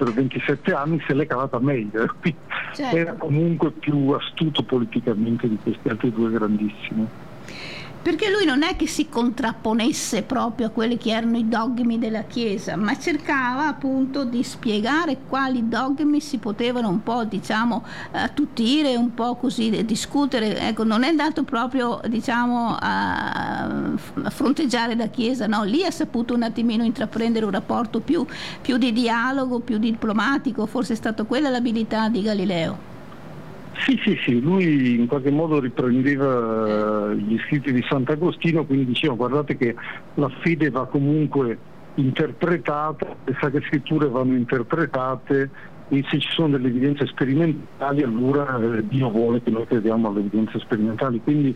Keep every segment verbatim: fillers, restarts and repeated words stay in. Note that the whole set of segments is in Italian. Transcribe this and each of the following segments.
per ventisette anni se l'è cavata meglio, certo. Era comunque più astuto politicamente di questi altri due grandissimi. Perché lui non è che si contrapponesse proprio a quelli che erano i dogmi della Chiesa, ma cercava appunto di spiegare quali dogmi si potevano un po', diciamo, attutire, un po' così discutere. Ecco, non è andato proprio, diciamo, a, a fronteggiare la Chiesa, no? Lì ha saputo un attimino intraprendere un rapporto più, più di dialogo, più diplomatico. Forse è stata quella l'abilità di Galileo. Sì, sì, sì, lui in qualche modo riprendeva gli scritti di Sant'Agostino, quindi diceva guardate che la fede va comunque interpretata, le sacre scritture vanno interpretate e se ci sono delle evidenze sperimentali allora eh, Dio vuole che noi crediamo alle evidenze sperimentali, quindi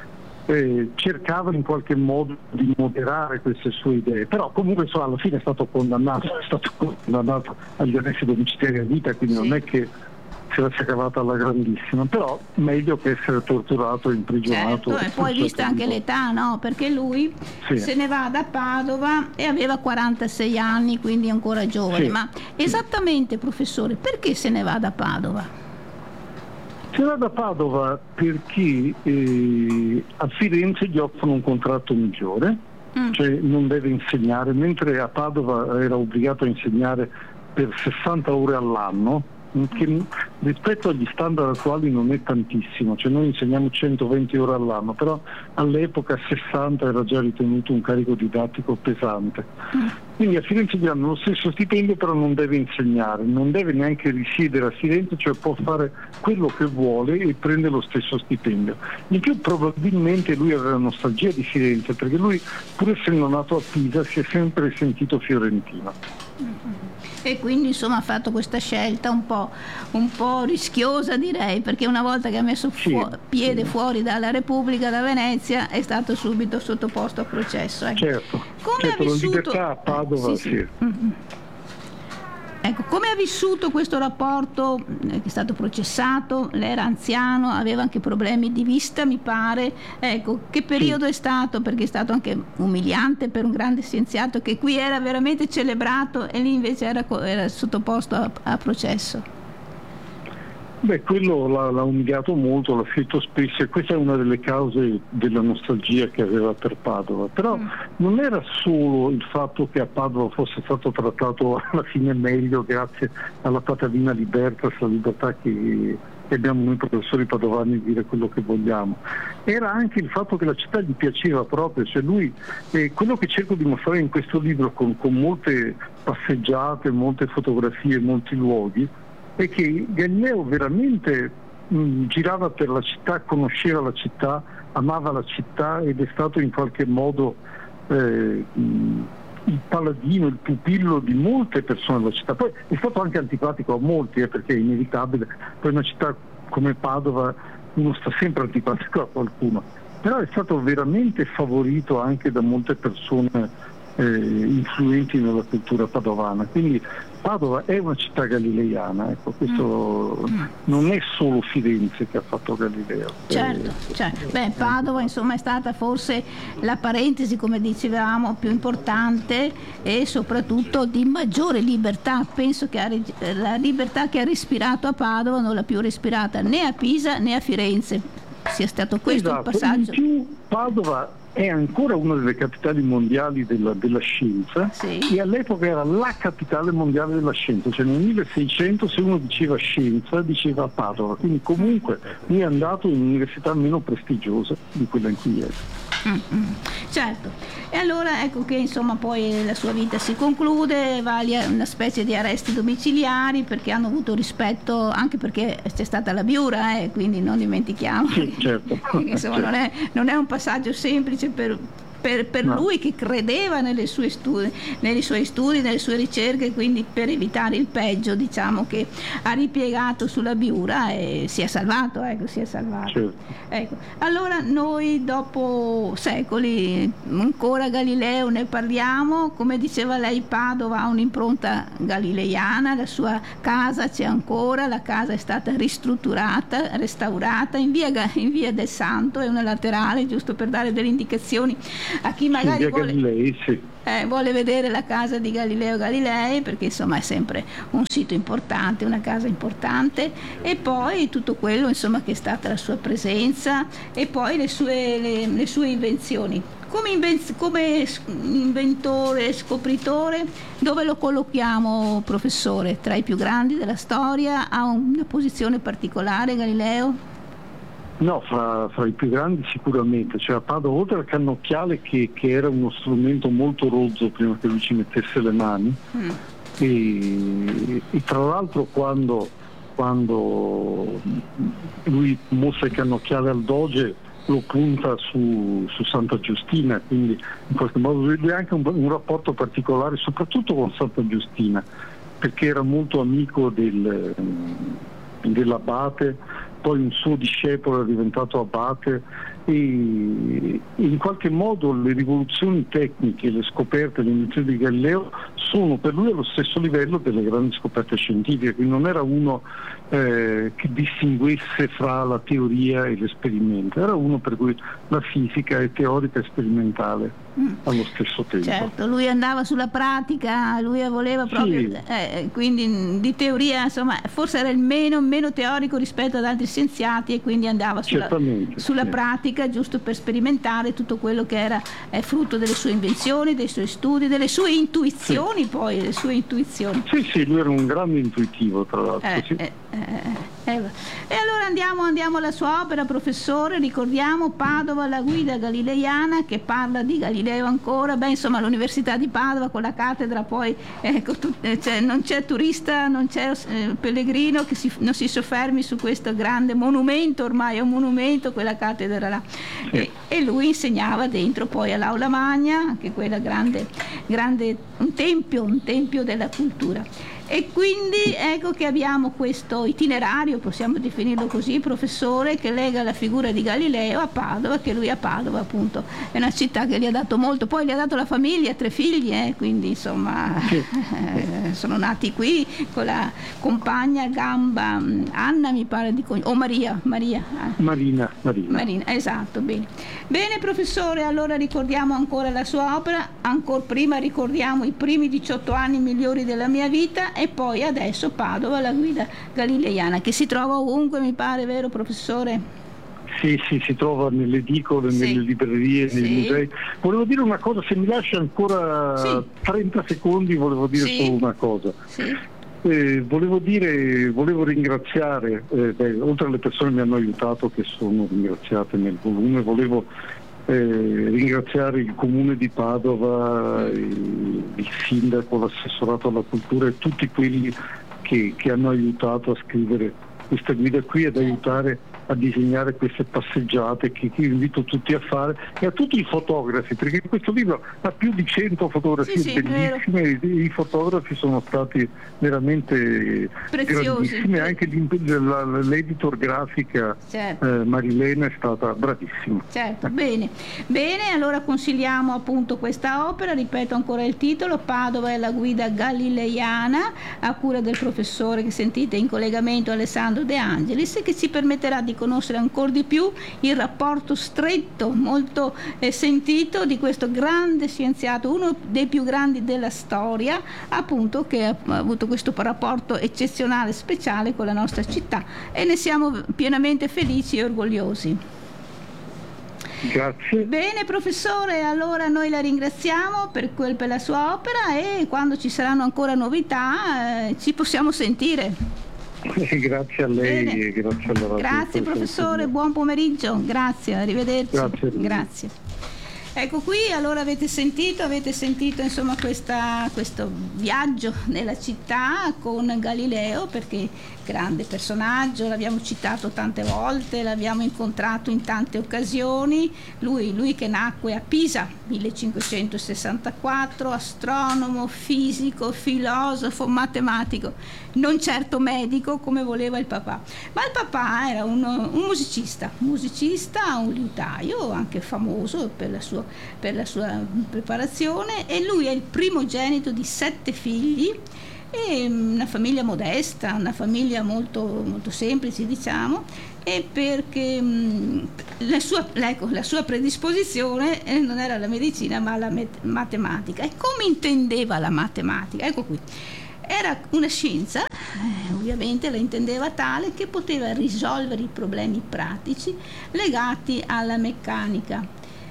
eh, cercava in qualche modo di moderare queste sue idee, però comunque so, alla fine è stato condannato, è stato condannato agli arresti domiciliari a vita, quindi sì. Non è che se la sia cavata alla grandissima, però meglio che essere torturato e imprigionato. Certo, e poi vista anche l'età, no? Perché lui sì. se ne va da Padova e aveva quarantasei anni, quindi ancora giovane. Sì. Ma esattamente, professore, perché se ne va da Padova? Se ne va da Padova perché eh, a Firenze gli offrono un contratto migliore, mm. cioè non deve insegnare, mentre a Padova era obbligato a insegnare per sessanta ore all'anno, che rispetto agli standard attuali non è tantissimo, cioè noi insegniamo centoventi ore all'anno, però all'epoca sessanta era già ritenuto un carico didattico pesante. Quindi a Firenze gli hanno lo stesso stipendio, però non deve insegnare, non deve neanche risiedere a Firenze, cioè può fare quello che vuole e prende lo stesso stipendio. In più probabilmente lui aveva nostalgia di Firenze, perché lui, pur essendo nato a Pisa, si è sempre sentito fiorentino. E quindi insomma ha fatto questa scelta un po', un po' rischiosa, direi, perché una volta che ha messo fu- sì, piede sì. fuori dalla Repubblica, da Venezia, è stato subito sottoposto a processo. Ecco. Certo, come certo, ha vissuto... la libertà a Padova, sì. sì. sì. Mm-hmm. Ecco, come ha vissuto questo rapporto? Che è stato processato, lei era anziano, aveva anche problemi di vista, mi pare. Ecco, che periodo sì. è stato? Perché è stato anche umiliante per un grande scienziato che qui era veramente celebrato e lì invece era, era sottoposto a, a processo. Beh, quello l'ha, l'ha umiliato molto, l'ha scritto spesso e questa è una delle cause della nostalgia che aveva per Padova. Però mm. non era solo il fatto che a Padova fosse stato trattato alla fine meglio grazie alla patavina libertas, la libertà che, che abbiamo noi professori padovani di dire quello che vogliamo. Era anche il fatto che la città gli piaceva proprio, cioè lui, eh, quello che cerco di mostrare in questo libro con, con molte passeggiate, molte fotografie, molti luoghi, è che Galileo veramente mh, girava per la città, conosceva la città, amava la città ed è stato in qualche modo eh, mh, il paladino, il pupillo di molte persone della città. Poi è stato anche antipatico a molti, eh, perché è inevitabile, poi una città come Padova uno sta sempre antipatico a qualcuno, però è stato veramente favorito anche da molte persone eh, influenti nella cultura padovana, quindi Padova è una città galileiana, ecco, questo mm. non è solo Firenze che ha fatto Galileo. Certo, eh, certo. Beh, Padova insomma è stata forse la parentesi, come dicevamo, più importante e soprattutto di maggiore libertà. Penso che la libertà che ha respirato a Padova non l'ha più respirata né a Pisa né a Firenze, sia stato questo esatto. il passaggio. In più Padova è ancora una delle capitali mondiali della, della scienza, sì. E all'epoca era la capitale mondiale della scienza, cioè nel milleseicento se uno diceva scienza diceva Padova, quindi comunque lui è andato in un'università meno prestigiosa di quella in cui era. Mm-hmm. Certo, e allora ecco che insomma poi la sua vita si conclude, va a una specie di arresti domiciliari perché hanno avuto rispetto, anche perché c'è stata la Biura, eh, quindi non dimentichiamo sì, certo. che insomma certo. Non, è, non è un passaggio semplice per per, per no. lui che credeva nelle sue studi, nei suoi studi, nelle sue ricerche, quindi per evitare il peggio diciamo che ha ripiegato sulla Biura e si è salvato, ecco, si è salvato. Certo. Ecco. Allora noi dopo secoli ancora Galileo ne parliamo, come diceva lei Padova ha un'impronta galileiana, la sua casa c'è ancora, la casa è stata ristrutturata, restaurata in via, in via del Santo, è una laterale, giusto per dare delle indicazioni a chi magari sì, vuole Galilei, sì. eh, vuole vedere la casa di Galileo Galilei, perché insomma è sempre un sito importante, una casa importante, e poi tutto quello insomma che è stata la sua presenza, e poi le sue, le, le sue invenzioni. Come, inven- come inventore, scopritore, dove lo collochiamo, professore? Tra i più grandi della storia? Ha una posizione particolare Galileo? No, fra, fra i più grandi sicuramente. Cioè a Padova, oltre al cannocchiale che, che era uno strumento molto rozzo prima che lui ci mettesse le mani, mm. e, e tra l'altro quando, quando lui mostra il cannocchiale al Doge lo punta su, su Santa Giustina, quindi in qualche modo lui ha anche un, un rapporto particolare soprattutto con Santa Giustina, perché era molto amico del, dell'abate, poi un suo discepolo è diventato abate, e in qualche modo le rivoluzioni tecniche, le scoperte, le invenzioni di Galileo sono per lui allo stesso livello delle grandi scoperte scientifiche, quindi non era uno eh, che distinguesse fra la teoria e l'esperimento, era uno per cui la fisica è teorica e sperimentale mm. allo stesso tempo. Certo, lui andava sulla pratica, lui voleva proprio, sì. eh, quindi di teoria insomma forse era il meno, meno teorico rispetto ad altri scienziati, e quindi andava sulla, sulla sì. pratica, giusto per sperimentare tutto quello che era eh, frutto delle sue invenzioni, dei suoi studi, delle sue intuizioni, sì. poi le sue intuizioni. Sì, sì, lui era un grande intuitivo tra l'altro. Eh, sì. eh, eh, eh. E allora andiamo, andiamo alla sua opera, professore. Ricordiamo Padova, la guida galileiana, che parla di Galileo ancora. Beh, insomma, l'Università di Padova con la cattedra, poi ecco, tu, eh, cioè, non c'è turista, non c'è eh, pellegrino che si, non si soffermi su questo grande monumento, ormai è un monumento quella cattedra là. Sì. E, e lui insegnava dentro poi all'Aula Magna, anche quella grande, grande un tempio, un tempio della cultura. E quindi ecco che abbiamo questo itinerario, possiamo definirlo così, professore, che lega la figura di Galileo a Padova, che lui a Padova appunto è una città che gli ha dato molto, poi gli ha dato la famiglia, tre figli, eh, quindi insomma sì. eh, sono nati qui con la compagna Gamba, Anna mi pare di cognome, o Maria, Maria. Marina, Marina. Marina, esatto, bene. Bene professore, allora ricordiamo ancora la sua opera, ancora prima ricordiamo i primi diciotto anni migliori della mia vita, e poi adesso Padova, la guida galileiana, che si trova ovunque, mi pare, vero professore? Sì, sì, si trova nelle edicole, sì. nelle librerie, sì. nei musei. Volevo dire una cosa, se mi lascia ancora sì. trenta secondi, volevo dire sì. solo una cosa. Sì. Eh, volevo dire, volevo ringraziare, eh, beh, oltre alle persone che mi hanno aiutato, che sono ringraziate nel volume, volevo Eh, ringraziare il comune di Padova, il, il sindaco, l'assessorato alla cultura e tutti quelli che, che hanno aiutato a scrivere questa guida qui, ad aiutare a disegnare queste passeggiate che, che invito tutti a fare, e a tutti i fotografi, perché questo libro ha più di cento fotografie sì, sì, bellissime, e i fotografi sono stati veramente preziosi, grandissimi, anche l'editor grafica certo. eh, Marilena è stata bravissima. Certo, bene. Bene, allora consigliamo appunto questa opera, ripeto ancora il titolo, Padova è la guida galileiana, a cura del professore che sentite in collegamento Alessandro De Angelis, e che ci permetterà di conoscere ancora di più il rapporto stretto, molto eh, sentito di questo grande scienziato, uno dei più grandi della storia, appunto, che ha avuto questo rapporto eccezionale, speciale con la nostra città, e ne siamo pienamente felici e orgogliosi. Grazie. Bene professore, allora noi la ringraziamo per, quel, per la sua opera, e quando ci saranno ancora novità eh, ci possiamo sentire. Grazie a lei e grazie alla radio. Grazie professore, buon pomeriggio, grazie, arrivederci. Grazie. Grazie. Ecco qui, allora avete sentito, avete sentito insomma questa, questo viaggio nella città con Galileo, perché grande personaggio, l'abbiamo citato tante volte, l'abbiamo incontrato in tante occasioni, lui, lui che nacque a Pisa millecinquecentosessantaquattro, astronomo, fisico, filosofo, matematico, non certo medico come voleva il papà, ma il papà era un, un musicista, musicista, un liutaio anche famoso per la sua, per la sua preparazione, e lui è il primogenito di sette figli, e una famiglia modesta, una famiglia molto, molto semplice diciamo, e perché mh, la, sua, ecco, la sua predisposizione eh, non era la medicina ma la met- matematica. E come intendeva la matematica? Ecco qui. Era una scienza, eh, ovviamente la intendeva tale, che poteva risolvere i problemi pratici legati alla meccanica,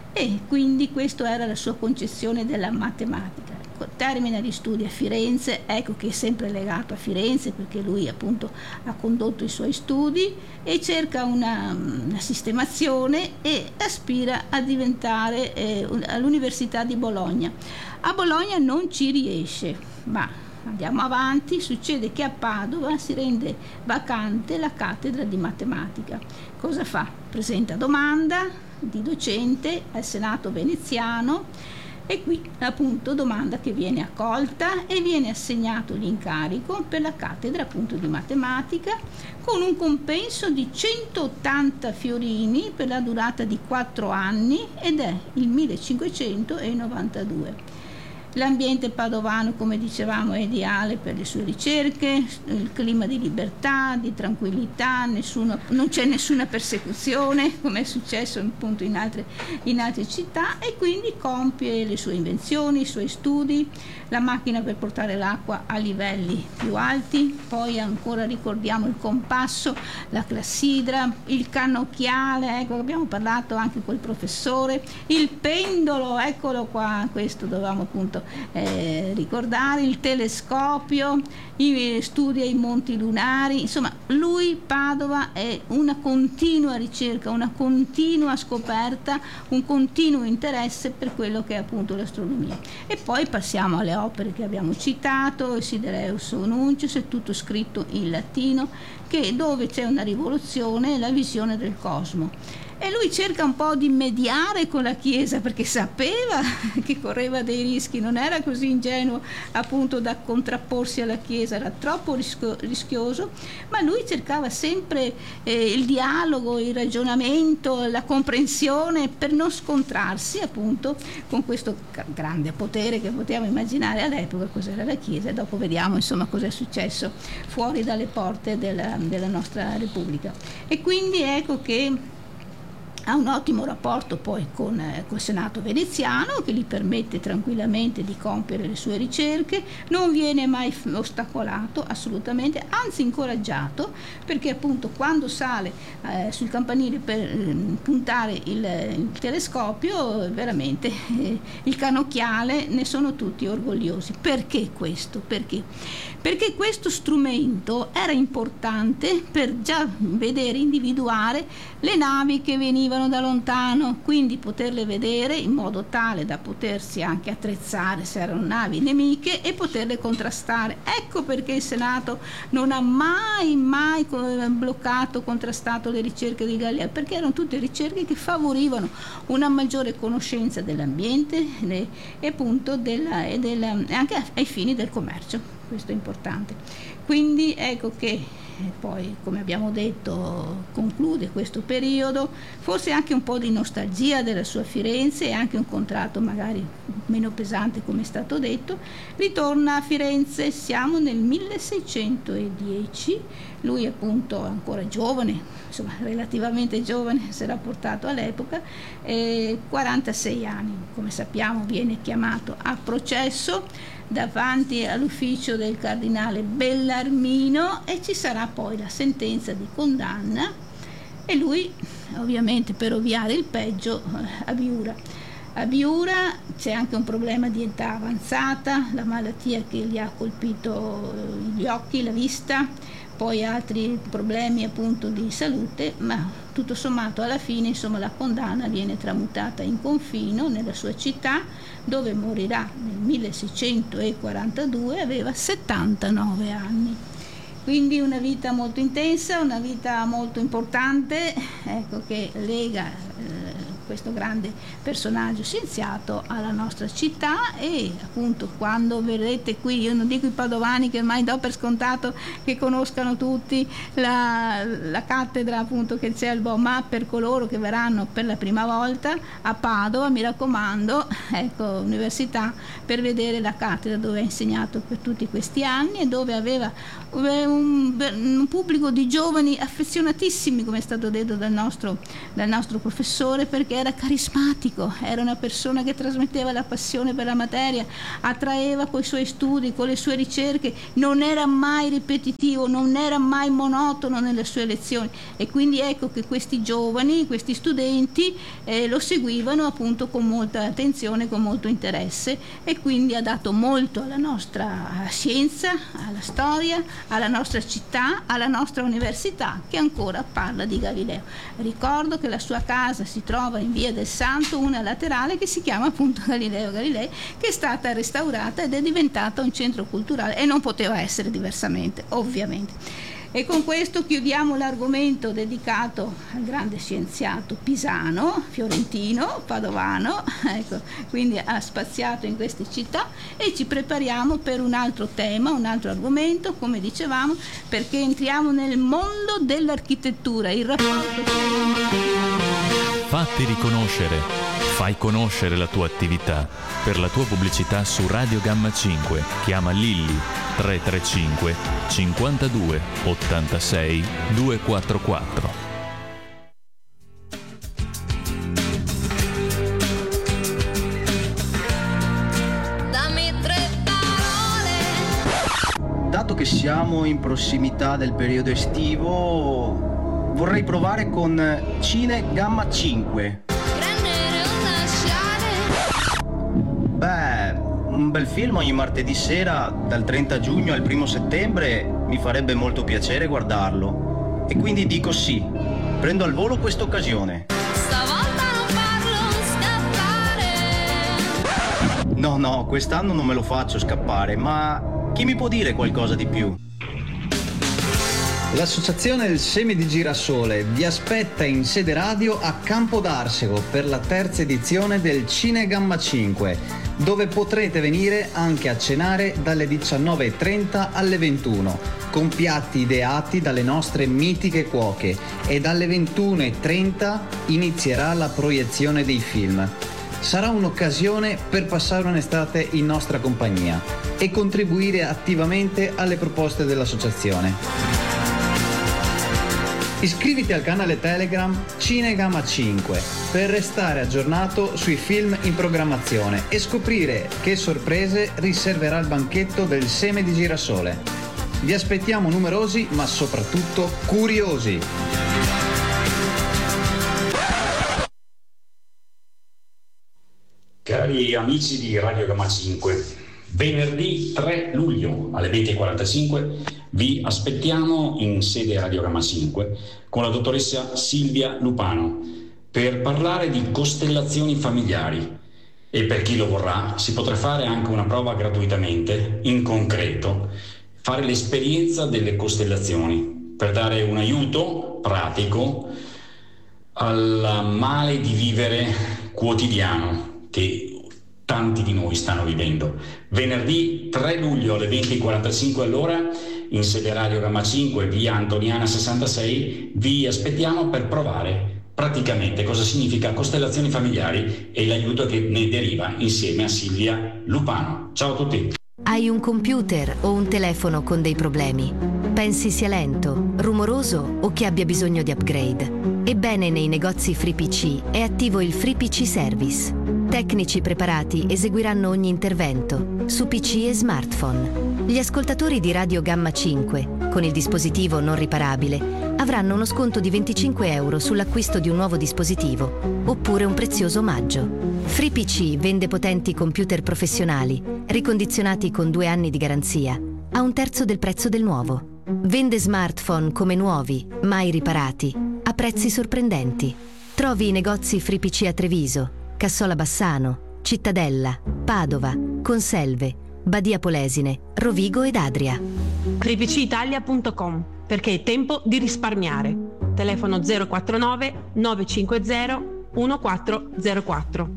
e quindi questa era la sua concezione della matematica. Termina gli studi a Firenze, ecco che è sempre legato a Firenze perché lui appunto ha condotto i suoi studi, e cerca una, una sistemazione e aspira a diventare eh, all'Università di Bologna. A Bologna non ci riesce, ma andiamo avanti. Succede che a Padova si rende vacante la cattedra di matematica. Cosa fa? Presenta domanda di docente al Senato veneziano, e qui appunto domanda che viene accolta e viene assegnato l'incarico per la cattedra appunto di matematica, con un compenso di centottanta fiorini per la durata di quattro anni, ed è il millecinquecentonovantadue. L'ambiente padovano, come dicevamo, è ideale per le sue ricerche, il clima di libertà, di tranquillità, nessuno, non c'è nessuna persecuzione come è successo appunto in altre, in altre città, e quindi compie le sue invenzioni, i suoi studi, la macchina per portare l'acqua a livelli più alti, poi ancora ricordiamo il compasso, la classidra, il cannocchiale, ecco, abbiamo parlato anche col professore, il pendolo, eccolo qua, questo dovevamo appunto Eh, ricordare, il telescopio, i studi ai monti lunari. Insomma, lui, Padova, è una continua ricerca, una continua scoperta, un continuo interesse per quello che è appunto l'astronomia. E poi passiamo alle opere che abbiamo citato, Sidereus Nuncius, è tutto scritto in latino, che dove c'è una rivoluzione, la visione del cosmo. E lui cerca un po' di mediare con la Chiesa, perché sapeva che correva dei rischi, non era così ingenuo appunto da contrapporsi alla Chiesa, era troppo rischio, rischioso, ma lui cercava sempre eh, il dialogo, il ragionamento, la comprensione, per non scontrarsi appunto con questo grande potere che potevamo immaginare all'epoca cos'era la Chiesa. E dopo vediamo insomma cos'è successo fuori dalle porte della, della nostra Repubblica. E quindi ecco che ha un ottimo rapporto poi con eh, col Senato veneziano, che gli permette tranquillamente di compiere le sue ricerche, non viene mai ostacolato assolutamente, anzi incoraggiato, perché appunto quando sale eh, sul campanile per eh, puntare il, il telescopio, veramente eh, il cannocchiale, ne sono tutti orgogliosi. Perché questo? Perché? Perché questo strumento era importante per già vedere, individuare le navi che venivano da lontano, quindi poterle vedere in modo tale da potersi anche attrezzare se erano navi nemiche e poterle contrastare. Ecco perché il Senato non ha mai mai bloccato, contrastato le ricerche di Galileo, perché erano tutte ricerche che favorivano una maggiore conoscenza dell'ambiente e appunto della, e della, anche ai fini del commercio. Questo è importante. Quindi ecco che poi, come abbiamo detto, conclude questo periodo, forse anche un po' di nostalgia della sua Firenze e anche un contratto magari meno pesante come è stato detto, ritorna a Firenze, siamo nel milleseicentodieci, lui appunto ancora giovane, insomma relativamente giovane se rapportato all'epoca, eh, quarantasei anni, come sappiamo viene chiamato a processo davanti all'ufficio del cardinale Bellarmino, e ci sarà poi la sentenza di condanna, e lui ovviamente per ovviare il peggio abiura. Abiura, c'è anche un problema di età avanzata, la malattia che gli ha colpito gli occhi, la vista, poi altri problemi appunto di salute, ma tutto sommato alla fine insomma la condanna viene tramutata in confino nella sua città, dove morirà nel milleseicentoquarantadue, aveva settantanove anni. Quindi una vita molto intensa, una vita molto importante, ecco, che lega eh, questo grande personaggio scienziato alla nostra città. E appunto quando vedete qui, io non dico i padovani che ormai do per scontato che conoscano tutti la, la cattedra appunto che c'è al Bo', ma per coloro che verranno per la prima volta a Padova, mi raccomando, ecco, università, per vedere la cattedra dove ha insegnato per tutti questi anni e dove aveva un, un pubblico di giovani affezionatissimi, come è stato detto dal nostro, dal nostro professore, perché era carismatico, era una persona che trasmetteva la passione per la materia, attraeva con i suoi studi, con le sue ricerche, non era mai ripetitivo, non era mai monotono nelle sue lezioni, e quindi ecco che questi giovani, questi studenti eh, lo seguivano appunto con molta attenzione, con molto interesse, e quindi ha dato molto alla nostra scienza, alla storia, alla nostra città, alla nostra università, che ancora parla di Galileo. Ricordo che la sua casa si trova in Via del Santo, una laterale che si chiama appunto Galileo Galilei, che è stata restaurata ed è diventata un centro culturale, e non poteva essere diversamente, ovviamente. E con questo chiudiamo l'argomento dedicato al grande scienziato pisano, fiorentino, padovano, ecco, quindi ha spaziato in queste città, e ci prepariamo per un altro tema, un altro argomento, come dicevamo, perché entriamo nel mondo dell'architettura, il rapporto. Fatti riconoscere, fai conoscere la tua attività. Per la tua pubblicità su Radio Gamma cinque chiama Lilli tre tre cinque cinquantadue ottantasei duecentoquarantaquattro. Dammi tre parole. Dato che siamo in prossimità del periodo estivo, vorrei provare con Cine Gamma cinque. Prendere o lasciare? Beh, un bel film ogni martedì sera dal trenta giugno al primo settembre mi farebbe molto piacere guardarlo. E quindi dico sì, prendo al volo questa occasione. Stavolta non farlo scappare. No, no, quest'anno non me lo faccio scappare, ma chi mi può dire qualcosa di più? L'associazione del Seme di Girasole vi aspetta in sede radio a Campo d'Arsego per la terza edizione del Cine Gamma cinque, dove potrete venire anche a cenare dalle diciannove e trenta alle ventuno, con piatti ideati dalle nostre mitiche cuoche, e dalle ventuno e trenta inizierà la proiezione dei film. Sarà un'occasione per passare un'estate in nostra compagnia e contribuire attivamente alle proposte dell'associazione. Iscriviti al canale Telegram Cine Gamma cinque per restare aggiornato sui film in programmazione e scoprire che sorprese riserverà il banchetto del Seme di Girasole. Vi aspettiamo numerosi, ma soprattutto curiosi. Cari amici di Radio Gamma cinque, venerdì tre luglio alle venti e quarantacinque vi aspettiamo in sede Radio Gamma cinque con la dottoressa Silvia Lupano per parlare di costellazioni familiari, e per chi lo vorrà si potrà fare anche una prova gratuitamente, in concreto, fare l'esperienza delle costellazioni per dare un aiuto pratico al male di vivere quotidiano che tanti di noi stanno vivendo. Venerdì tre luglio alle venti e quarantacinque all'ora in sede Radio Gamma cinque, via Antoniana sessantasei, vi aspettiamo per provare praticamente cosa significa costellazioni familiari e l'aiuto che ne deriva insieme a Silvia Lupano. Ciao a tutti. Hai un computer o un telefono con dei problemi? Pensi sia lento, rumoroso o che abbia bisogno di upgrade? Ebbene, nei negozi FreePC è attivo il FreePC Service. Tecnici preparati eseguiranno ogni intervento su P C e smartphone. Gli ascoltatori di Radio Gamma cinque, con il dispositivo non riparabile, avranno uno sconto di venticinque euro sull'acquisto di un nuovo dispositivo, oppure un prezioso omaggio. FreePC vende potenti computer professionali, ricondizionati con due anni di garanzia, a un terzo del prezzo del nuovo. Vende smartphone come nuovi, mai riparati, a prezzi sorprendenti. Trovi i negozi FreePC a Treviso, Cassola Bassano, Cittadella, Padova, Conselve, Badia Polesine, Rovigo ed Adria. free p c italia punto com, perché è tempo di risparmiare. Telefono zero quattro nove nove cinque zero uno quattro zero quattro.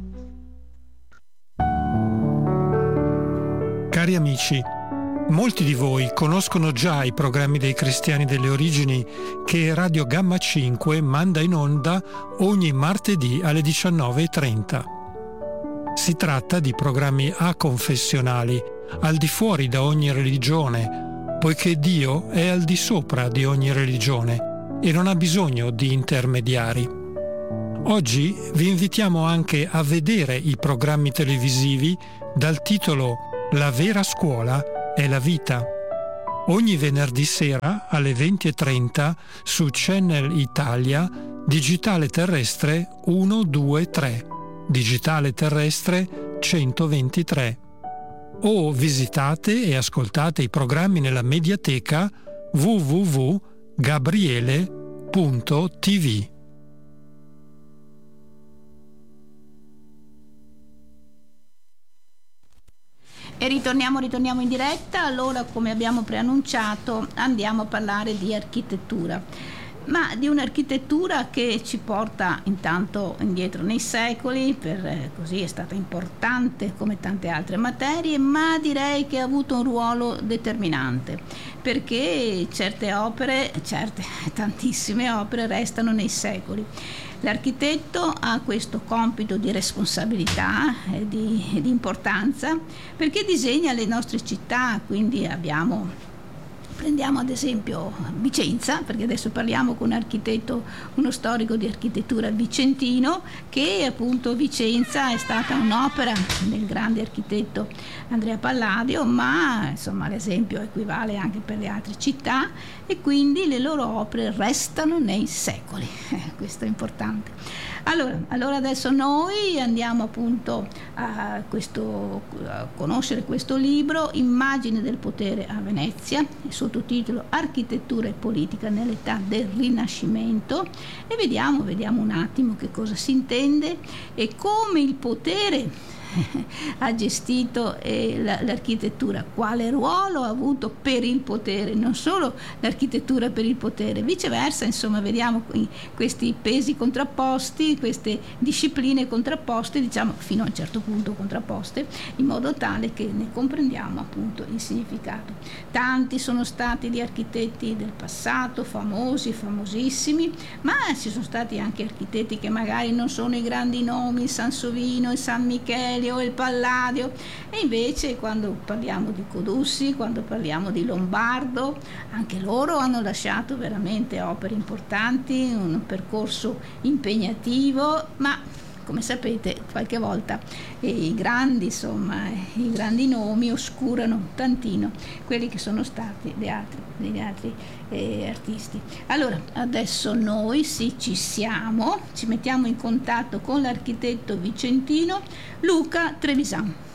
Cari amici, molti di voi conoscono già i programmi dei Cristiani delle Origini che Radio Gamma cinque manda in onda ogni martedì alle diciannove e trenta. Si tratta di programmi aconfessionali, al di fuori da ogni religione, poiché Dio è al di sopra di ogni religione e non ha bisogno di intermediari. Oggi vi invitiamo anche a vedere i programmi televisivi dal titolo La vera scuola è la vita. Ogni venerdì sera alle venti e trenta su Channel Italia, digitale terrestre centoventitré, digitale terrestre centoventitré. O visitate e ascoltate i programmi nella mediateca w w w punto gabriele punto t v. E ritorniamo, ritorniamo in diretta. Allora, come abbiamo preannunciato, andiamo a parlare di architettura. Ma di un'architettura che ci porta intanto indietro nei secoli, per così è stata importante come tante altre materie, ma direi che ha avuto un ruolo determinante, perché certe opere, certe tantissime opere restano nei secoli. L'architetto ha questo compito di responsabilità e di, di importanza, perché disegna le nostre città, quindi abbiamo... Prendiamo ad esempio Vicenza, perché adesso parliamo con un architetto, uno storico di architettura vicentino, che appunto Vicenza è stata un'opera del grande architetto Andrea Palladio, ma insomma l'esempio equivale anche per le altre città e quindi le loro opere restano nei secoli. Eh, questo è importante. Allora, allora adesso noi andiamo appunto a, questo, a conoscere questo libro, Immagini del potere a Venezia, sottotitolo Architettura e politica nell'età del Rinascimento, e vediamo, vediamo un attimo che cosa si intende e come il potere ha gestito eh, la, l'architettura, quale ruolo ha avuto per il potere, non solo l'architettura per il potere, viceversa, insomma vediamo questi pesi contrapposti, queste discipline contrapposte, diciamo fino a un certo punto contrapposte, in modo tale che ne comprendiamo appunto il significato. Tanti sono stati gli architetti del passato, famosi, famosissimi, ma ci sono stati anche architetti che magari non sono i grandi nomi, il Sansovino, il San Michele o il Palladio, e invece quando parliamo di Codussi, quando parliamo di Lombardo, anche loro hanno lasciato veramente opere importanti, un percorso impegnativo, ma come sapete qualche volta eh, i grandi insomma i grandi nomi oscurano tantino quelli che sono stati gli altri, degli altri eh, artisti. Allora adesso noi sì ci siamo, ci mettiamo in contatto con l'architetto vicentino Luca Trevisan.